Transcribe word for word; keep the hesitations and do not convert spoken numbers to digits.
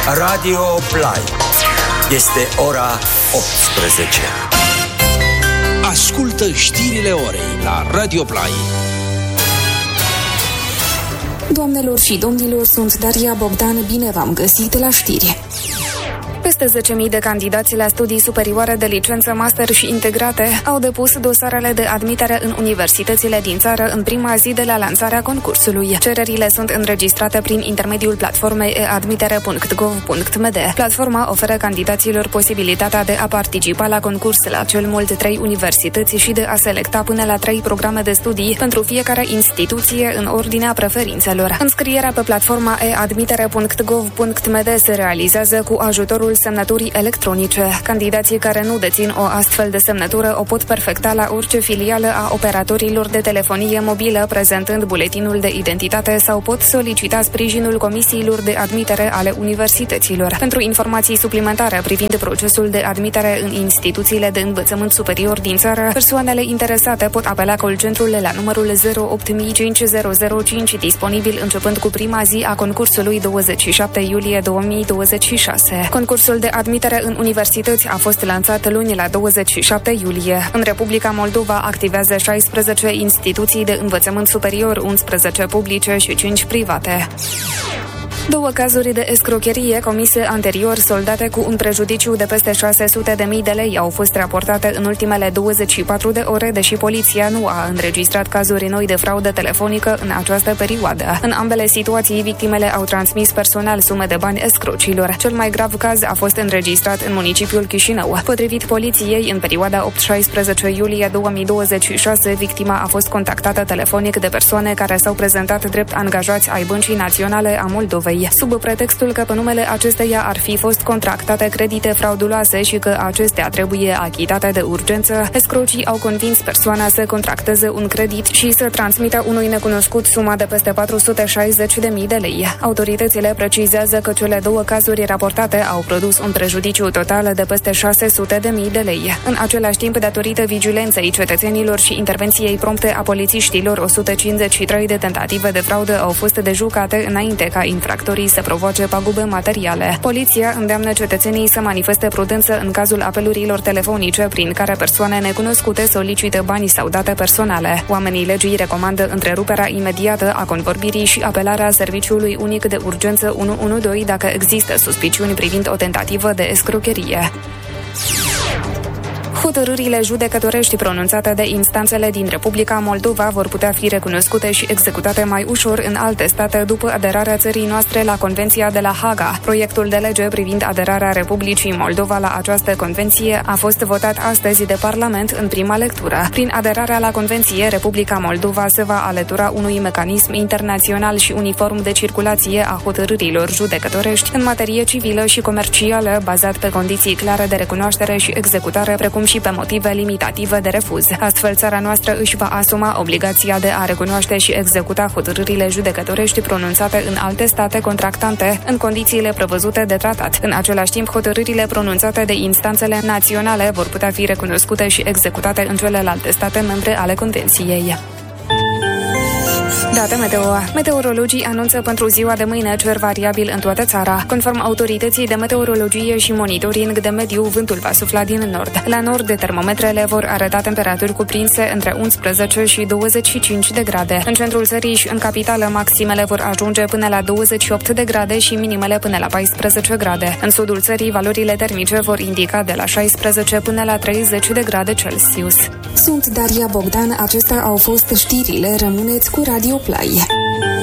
Radio Play. Este ora optsprezece. Ascultă știrile orei la Radio Play. Doamnelor și domnilor, sunt Daria Bogdan, bine v-am găsit la știri. Peste zece mii de candidați la studii superioare de licență, master și integrate au depus dosarele de admitere în universitățile din țară în prima zi de la lansarea concursului. Cererile sunt înregistrate prin intermediul platformei e admitere punct gov punct m d. Platforma oferă candidaților posibilitatea de a participa la concurs la cel mult trei universități și de a selecta până la trei programe de studii pentru fiecare instituție în ordinea preferințelor. Înscrierea pe platforma e admitere punct gov punct m d se realizează cu ajutorul semnăturii electronice. Candidații care nu dețin o astfel de semnătură o pot perfecta la orice filială a operatorilor de telefonie mobilă, prezentând buletinul de identitate, sau pot solicita sprijinul comisiilor de admitere ale universităților. Pentru informații suplimentare privind procesul de admitere în instituțiile de învățământ superior din țară, persoanele interesate pot apela call-centrul la numărul zero opt cinci zero zero cinci, disponibil începând cu prima zi a concursului, douăzeci și șapte iulie două mii douăzeci și șase. Concursul de admitere în universități a fost lansat luni la douăzeci și șapte iulie. În Republica Moldova activează șaisprezece instituții de învățământ superior, unsprezece publice și cinci private. Două cazuri de escrocherie comise anterior, soldate cu un prejudiciu de peste șase sute de mii de lei, au fost raportate în ultimele douăzeci și patru de ore, deși poliția nu a înregistrat cazuri noi de fraudă telefonică în această perioadă. În ambele situații, victimele au transmis personal sume de bani escrocilor. Cel mai grav caz a fost înregistrat în municipiul Chișinău. Potrivit poliției, în perioada opt șaisprezece iulie două mii douăzeci și șase, victima a fost contactată telefonic de persoane care s-au prezentat drept angajați ai Băncii Naționale a Moldovei, sub pretextul că pe numele acesteia ar fi fost contractate credite frauduloase și că acestea trebuie achitate de urgență. Escrocii au convins persoana să contracteze un credit și să transmită unui necunoscut suma de peste patru sute șaizeci de mii de lei. Autoritățile precizează că cele două cazuri raportate au produs un prejudiciu total de peste șase sute de mii de lei. În același timp, datorită vigilenței cetățenilor și intervenției prompte a polițiștilor, o sută cincizeci și trei de tentative de fraudă au fost dejucate înainte ca infractorii să provoace pagube materiale. Poliția îndeamnă cetățenii să manifeste prudență în cazul apelurilor telefonice prin care persoane necunoscute solicită bani sau date personale. Oamenii legii recomandă întreruperea imediată a convorbirii și apelarea serviciului unic de urgență unu unu doi dacă există suspiciuni privind o tentativă de escrocherie. Hotărârile judecătorești pronunțate de instanțele din Republica Moldova vor putea fi recunoscute și executate mai ușor în alte state după aderarea țării noastre la Convenția de la Haga. Proiectul de lege privind aderarea Republicii Moldova la această convenție a fost votat astăzi de Parlament în prima lectură. Prin aderarea la convenție, Republica Moldova se va alătura unui mecanism internațional și uniform de circulație a hotărârilor judecătorești în materie civilă și comercială, bazat pe condiții clare de recunoaștere și executare, precum și pe motive limitative de refuz. Astfel, țara noastră își va asuma obligația de a recunoaște și executa hotărârile judecătorești pronunțate în alte state contractante, în condițiile prevăzute de tratat. În același timp, hotărârile pronunțate de instanțele naționale vor putea fi recunoscute și executate în celelalte state membre ale Convenției. Date meteo. Meteorologii anunță pentru ziua de mâine cer variabil în toată țara. Conform autorității de meteorologie și monitoring de mediu, vântul va sufla din nord. La nord, termometrele vor arăta temperaturi cuprinse între unsprezece și douăzeci și cinci de grade. În centrul țării și în capitală, maximele vor ajunge până la douăzeci și opt de grade și minimele până la paisprezece grade. În sudul țării, valorile termice vor indica de la șaisprezece până la treizeci de grade Celsius. Sunt Daria Bogdan, acestea au fost știrile. Rămâneți cu Radio Play.